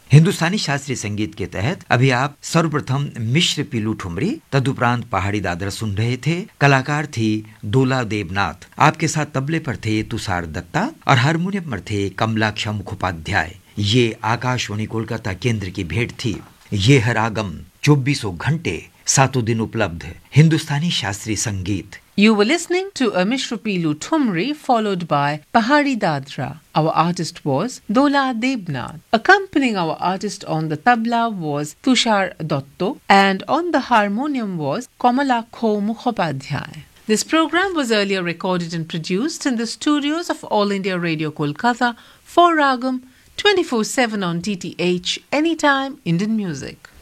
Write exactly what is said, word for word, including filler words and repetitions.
हिंदुस्तानी शास्त्रीय संगीत के तहत अभी आप सर्वप्रथम मिश्र पीलू ठुमरी, तदुपरांत पहाड़ी दादरा सुन रहे थे। कलाकार थी दोला देवनाथ। आपके साथ तबले पर थे तुषार दत्ता और हारमोनियम पर थे कमलाक्ष मुखोपाध्याय। ये आकाशवाणी कोलकाता केंद्र की भेंट थी। ये है रागम, चौबीसों घंटे सातों दिन उपलब्ध हिंदुस्तानी शास्त्रीय संगीत। You were listening to a Mishra Pilu Thumri followed by Pahari Dadra. Our artist was Dola Debnath. Accompanying our artist on the tabla was Tushar Dotto and on the harmonium was Kamalakho Mukhopadhyay. This program was earlier recorded and produced in the studios of All India Radio Kolkata for Ragam twenty-four seven on D T H Anytime Indian Music.